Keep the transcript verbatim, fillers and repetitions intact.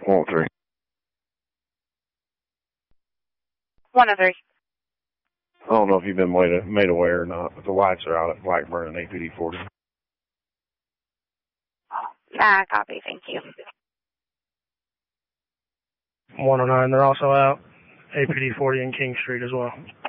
One three. One oh three. I don't know if you've been made, made aware or not, but the lights are out at Blackburn and A P D forty. Ah, copy. Thank you. one oh nine, they're also out. A P D forty and King Street as well.